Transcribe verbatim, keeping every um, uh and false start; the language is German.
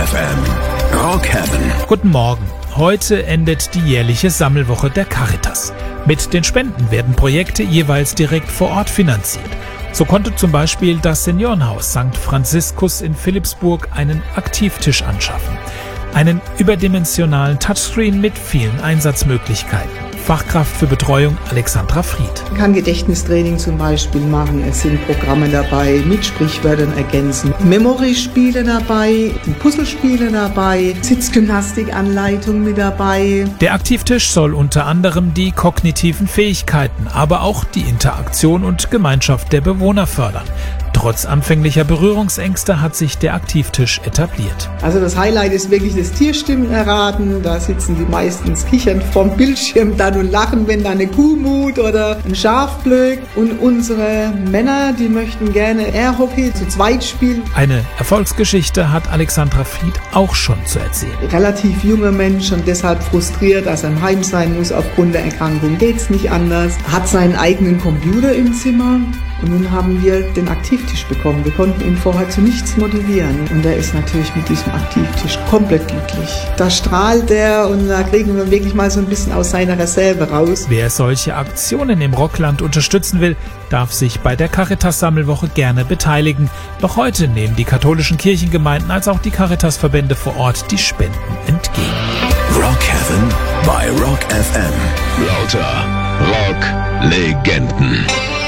F M. Rock Heaven. Guten Morgen. Heute endet die jährliche Sammelwoche der Caritas. Mit den Spenden werden Projekte jeweils direkt vor Ort finanziert. So konnte zum Beispiel das Seniorenhaus Sankt Franziskus in Philippsburg einen Aktivtisch anschaffen. Einen überdimensionalen Touchscreen mit vielen Einsatzmöglichkeiten. Fachkraft für Betreuung Alexandra Fried. Man kann Gedächtnistraining zum Beispiel machen. Es sind Programme dabei, mit Sprichwörtern ergänzen. Memory-Spiele dabei, Puzzlespiele dabei, Sitzgymnastikanleitung mit dabei. Der Aktivtisch soll unter anderem die kognitiven Fähigkeiten, aber auch die Interaktion und Gemeinschaft der Bewohner fördern. Trotz anfänglicher Berührungsängste hat sich der Aktivtisch etabliert. Also das Highlight ist wirklich das Tierstimmen erraten. Da sitzen die meistens kichernd vorm Bildschirm dann und lachen, wenn da eine Kuh mut oder ein Schaf blökt. Und unsere Männer, die möchten gerne Airhockey zu zweit spielen. Eine Erfolgsgeschichte hat Alexandra Fried auch schon zu erzählen. Relativ junger Mensch und deshalb frustriert, dass er im Heim sein muss aufgrund der Erkrankung. Geht's nicht anders. Hat seinen eigenen Computer im Zimmer. Und nun haben wir den Aktivtisch bekommen. Wir konnten ihn vorher zu nichts motivieren. Und er ist natürlich mit diesem Aktivtisch komplett glücklich. Da strahlt er und da kriegen wir wirklich mal so ein bisschen aus seiner Reserve raus. Wer solche Aktionen im Rockland unterstützen will, darf sich bei der Caritas-Sammelwoche gerne beteiligen. Noch heute nehmen die katholischen Kirchengemeinden als auch die Caritas-Verbände vor Ort die Spenden entgegen. Rock Heaven bei Rock F M. Lauter Rock-Legenden.